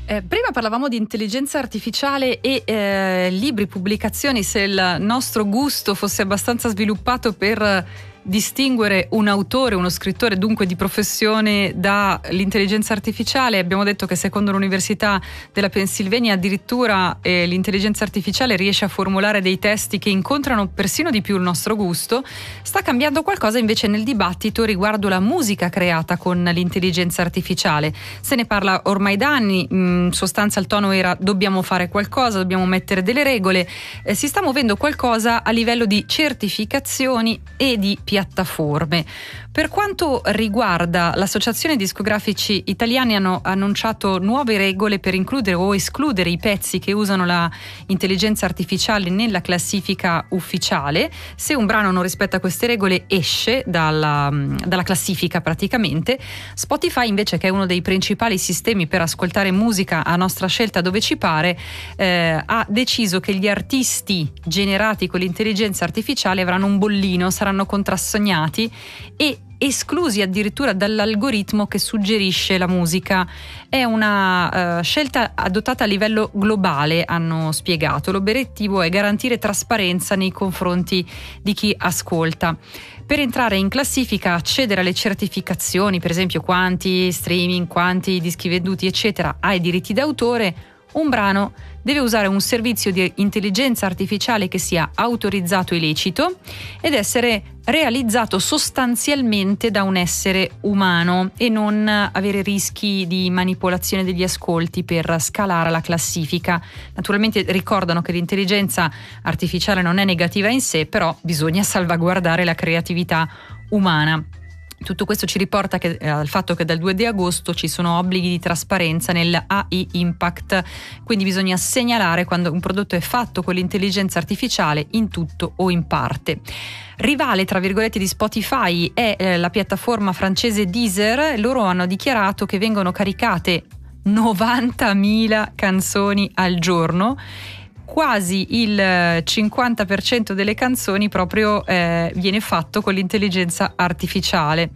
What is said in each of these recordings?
Prima parlavamo di intelligenza artificiale e libri, pubblicazioni, se il nostro gusto fosse abbastanza sviluppato per distinguere un autore, uno scrittore dunque di professione dall'intelligenza artificiale. Abbiamo detto che secondo l'Università della Pennsylvania addirittura l'intelligenza artificiale riesce a formulare dei testi che incontrano persino di più il nostro gusto. Sta cambiando qualcosa invece nel dibattito riguardo la musica creata con l'intelligenza artificiale. Se ne parla ormai da anni, in sostanza il tono era: dobbiamo fare qualcosa, dobbiamo mettere delle regole. Si sta muovendo qualcosa a livello di certificazioni e di piattaforme. Per quanto riguarda l'Associazione Discografici Italiani, hanno annunciato nuove regole per includere o escludere i pezzi che usano la intelligenza artificiale nella classifica ufficiale. Se un brano non rispetta queste regole esce dalla classifica praticamente. Spotify invece, che è uno dei principali sistemi per ascoltare musica a nostra scelta dove ci pare, ha deciso che gli artisti generati con l'intelligenza artificiale avranno un bollino, saranno contrassegnati e esclusi addirittura dall'algoritmo che suggerisce la musica. È una scelta adottata a livello globale, hanno spiegato. L'obiettivo è garantire trasparenza nei confronti di chi ascolta. Per entrare in classifica, accedere alle certificazioni, per esempio quanti streaming, quanti dischi venduti, eccetera, ha i diritti d'autore, un brano deve usare un servizio di intelligenza artificiale che sia autorizzato e lecito ed essere realizzato sostanzialmente da un essere umano e non avere rischi di manipolazione degli ascolti per scalare la classifica. Naturalmente ricordano che l'intelligenza artificiale non è negativa in sé, però bisogna salvaguardare la creatività umana. Tutto questo ci riporta al fatto che dal 2 di agosto ci sono obblighi di trasparenza nel AI Impact, quindi bisogna segnalare quando un prodotto è fatto con l'intelligenza artificiale in tutto o in parte. Rivale, tra virgolette, di Spotify è la piattaforma francese Deezer. Loro hanno dichiarato che vengono caricate 90.000 canzoni al giorno. Quasi il 50% delle canzoni proprio viene fatto con l'intelligenza artificiale.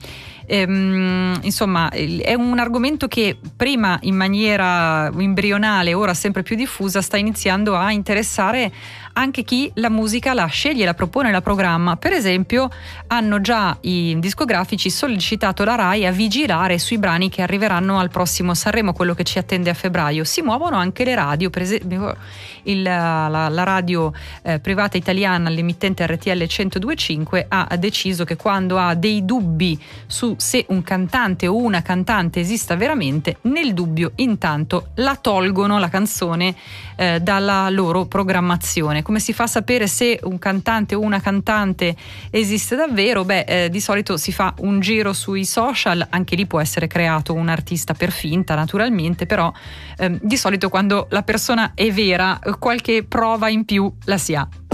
Insomma, è un argomento che prima in maniera embrionale, ora sempre più diffusa, sta iniziando a interessare anche chi la musica la sceglie, la propone, la programma. Per esempio, hanno già i discografici sollecitato la RAI a vigilare sui brani che arriveranno al prossimo Sanremo, quello che ci attende a febbraio. Si muovono anche le radio, per esempio la radio privata italiana, l'emittente RTL 102.5, ha deciso che quando ha dei dubbi su se un cantante o una cantante esista veramente, nel dubbio intanto la tolgono la canzone dalla loro programmazione. Come si fa a sapere se un cantante o una cantante esiste davvero? Di solito si fa un giro sui social, anche lì può essere creato un artista per finta naturalmente, però di solito quando la persona è vera qualche prova in più la si ha.